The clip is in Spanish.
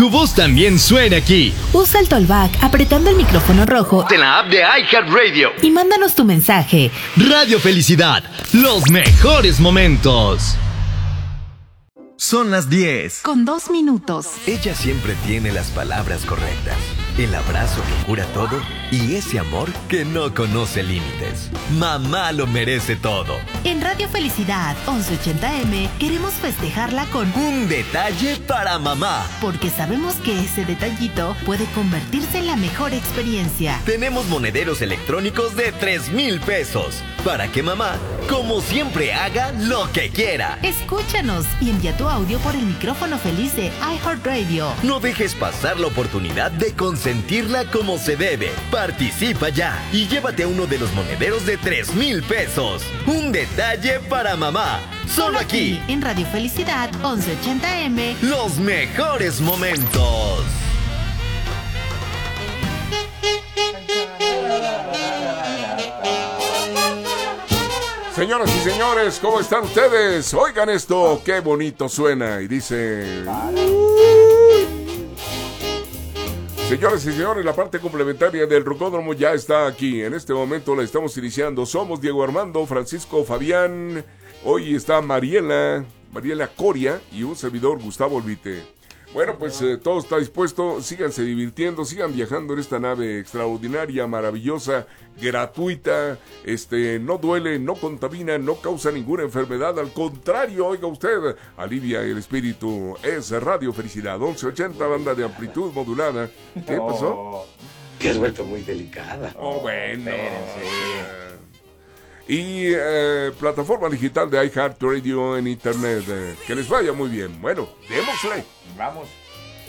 tu voz también suene aquí. Usa el Tollback apretando el micrófono rojo En la app de iHeartRadio. y mándanos tu mensaje. Radio Felicidad, los mejores momentos. Son las 10. Con 2 minutos. Ella siempre tiene las palabras correctas, el abrazo que cura todo y ese amor que no conoce límites. Mamá lo merece todo. En Radio Felicidad 1180M queremos festejarla con Un detalle para mamá. porque sabemos que ese detallito puede convertirse en la mejor experiencia. Tenemos monederos electrónicos de 3,000 pesos para que mamá, como siempre, haga lo que quiera. Escúchanos y envía tu audio por el micrófono feliz de iHeartRadio. No dejes pasar la oportunidad de consentirla como se debe. Participa ya y llévate uno de los monederos de 3,000 pesos. Un detalle para mamá. Solo aquí, en Radio Felicidad 1180M. los mejores momentos. Señoras y señores, ¿cómo están ustedes? Oigan esto, qué bonito suena. Y dice... Señoras y señores, la parte complementaria del Rocódromo ya está aquí. En este momento la estamos iniciando. Somos Diego Armando, Francisco Fabián. Hoy está Mariela Coria y un servidor, Gustavo Olvite. Bueno, pues todo está dispuesto. Síganse divirtiendo, sigan viajando en esta nave extraordinaria, maravillosa, gratuita. No duele, no contamina, no causa ninguna enfermedad. Al contrario, oiga usted, alivia el espíritu. Es Radio Felicidad 1180, banda de amplitud modulada. ¿Qué pasó? Que has vuelto muy delicada. Oh, bueno. Y plataforma digital de iHeartRadio en internet. Que les vaya muy bien. Bueno, démosle. Vamos.